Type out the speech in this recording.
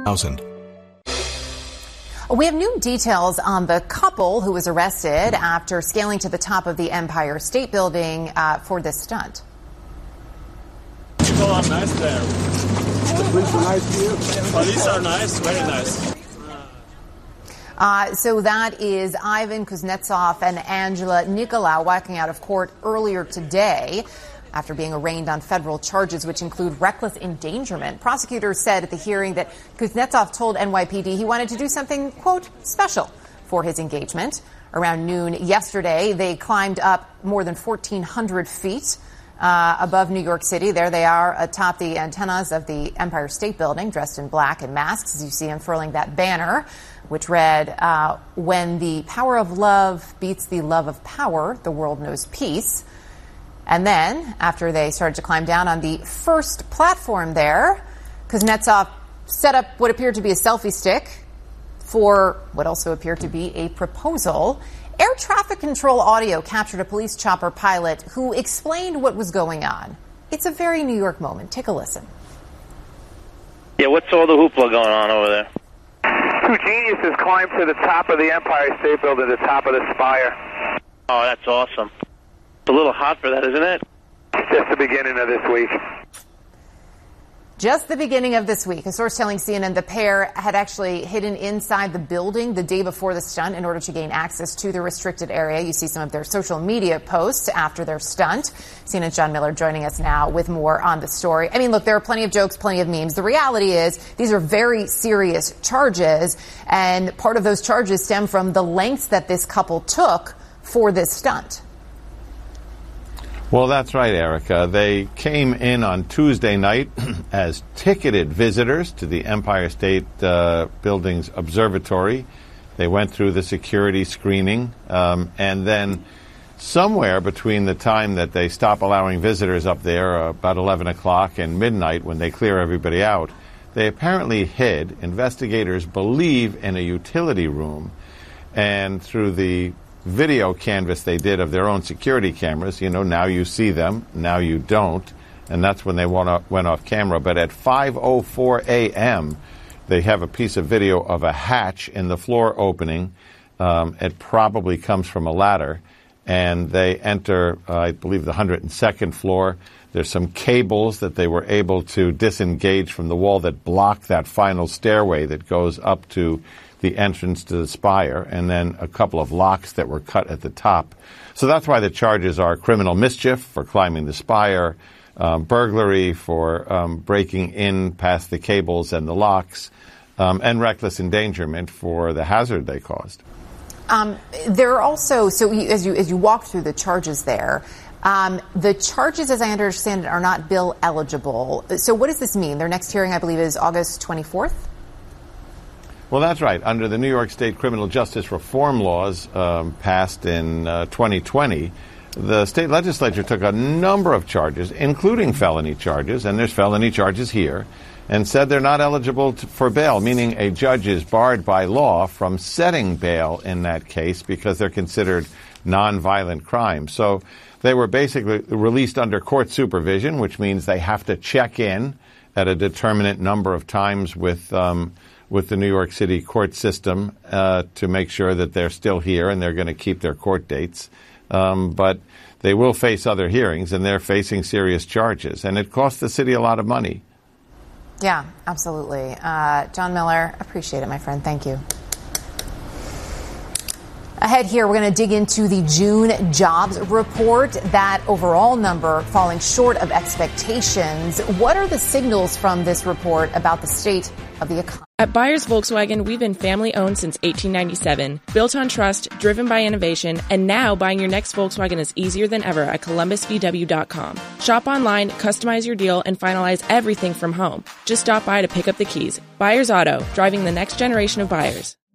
We have new details on the couple who was arrested after scaling to the top of the Empire State Building for this stunt. People are nice there. The police are nice to you? Police are nice, very nice. So that is Ivan Kuznetsov and Angela Nicolau walking out of court earlier today after being arraigned on federal charges, which include reckless endangerment. Prosecutors said at the hearing that Kuznetsov told NYPD he wanted to do something, quote, special for his engagement. Around noon yesterday, they climbed up more than 1,400 feet above New York City. There they are atop the antennas of the Empire State Building, dressed in black and masks, as you see unfurling that banner, which read, when the power of love beats the love of power, the world knows peace. And then, after they started to climb down on the first platform there, Kuznetsov set up what appeared to be a selfie stick for what also appeared to be a proposal. Air traffic control audio captured a police chopper pilot who explained what was going on. It's a very New York moment. Take a listen. Yeah, what's all the hoopla going on over there? Two geniuses climbed to the top of the Empire State Building, the top of the spire. Oh, that's awesome. It's a little hot for that, isn't it? It's just the beginning of this week. Just the beginning of this week. A source telling CNN the pair had actually hidden inside the building the day before the stunt in order to gain access to the restricted area. You see some of their social media posts after their stunt. CNN's John Miller joining us now with more on the story. I mean, look, there are plenty of jokes, plenty of memes. The reality is these are very serious charges, and part of those charges stem from the lengths that this couple took for this stunt. Well, that's right, Erica. They came in on Tuesday night as ticketed visitors to the Empire State Building's observatory. They went through the security screening, and then somewhere between the time that they stop allowing visitors up there, about 11 o'clock and midnight when they clear everybody out, they apparently hid. Investigators believe in a utility room, and through the video canvas they did of their own security cameras, you know, now you see them, now you don't, and that's when they went off camera. But at 5:04 a.m., they have a piece of video of a hatch in the floor opening. It probably comes from a ladder, and they enter, I believe, the 102nd floor. There's some cables that they were able to disengage from the wall that block that final stairway that goes up to the entrance to the spire, and then a couple of locks that were cut at the top. So that's why the charges are criminal mischief for climbing the spire, burglary for breaking in past the cables and the locks, and reckless endangerment for the hazard they caused. There are also, so as you walk through the charges there, the charges, as I understand it, are not bill eligible. So what does this mean? Their next hearing, I believe, is August 24th? Well, that's right. Under the New York State criminal justice reform laws passed in 2020, the state legislature took a number of charges, including felony charges, and there's felony charges here, and said they're not eligible for bail, meaning a judge is barred by law from setting bail in that case because they're considered nonviolent crimes. So they were basically released under court supervision, which means they have to check in at a determinate number of times with the New York City court system to make sure that they're still here and they're going to keep their court dates. But they will face other hearings, and they're facing serious charges. And it costs the city a lot of money. Yeah, absolutely. John Miller, appreciate it, my friend. Thank you. Ahead here, we're going to dig into the June jobs report, that overall number falling short of expectations. What are the signals from this report about the state of the economy? At Byers Volkswagen, we've been family-owned since 1897, built on trust, driven by innovation, and now buying your next Volkswagen is easier than ever at ColumbusVW.com. Shop online, customize your deal, and finalize everything from home. Just stop by to pick up the keys. Byers Auto, driving the next generation of buyers.